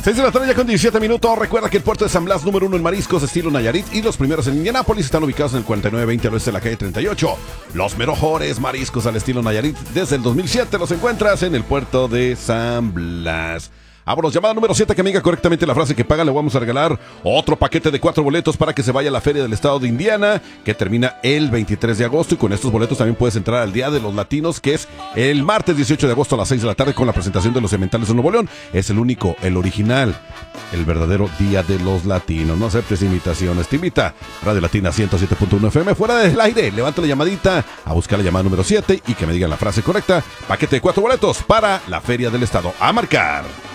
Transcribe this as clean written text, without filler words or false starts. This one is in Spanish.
6 de la tarde ya con 17 minutos. Recuerda que el puerto de San Blas, número 1 en mariscos, estilo Nayarit, y los primeros en Indianápolis están ubicados en el 4920 al oeste de la calle 38. Los mejores mariscos al estilo Nayarit desde el 2007 los encuentras en el puerto de San Blas. Vámonos, llamada número 7, que me diga correctamente la frase que paga. Le vamos a regalar otro paquete de 4 boletos para que se vaya a la Feria del Estado de Indiana, que termina el 23 de agosto. Y con estos boletos también puedes entrar al Día de los Latinos, que es el martes 18 de agosto a las 6 de la tarde, con la presentación de los Cementales de Nuevo León. Es el único, el original, el verdadero Día de los Latinos. No aceptes imitaciones. Te invita Radio Latina 107.1 FM. Fuera del aire, levanta la llamadita a buscar la llamada número 7 y que me digan la frase correcta. Paquete de 4 boletos para la Feria del Estado. A marcar.